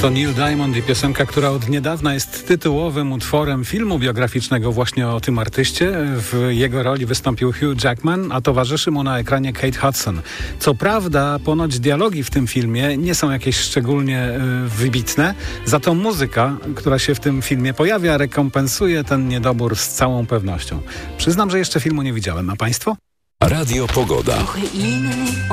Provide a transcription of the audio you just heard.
To Neil Diamond i piosenka, która od niedawna jest tytułowym utworem filmu biograficznego właśnie o tym artyście. W jego roli wystąpił Hugh Jackman, a towarzyszy mu na ekranie Kate Hudson. Co prawda, ponoć dialogi w tym filmie nie są jakieś szczególnie wybitne, za to muzyka, która się w tym filmie pojawia, rekompensuje ten niedobór z całą pewnością. Przyznam, że jeszcze filmu nie widziałem, a państwo? Radio Pogoda.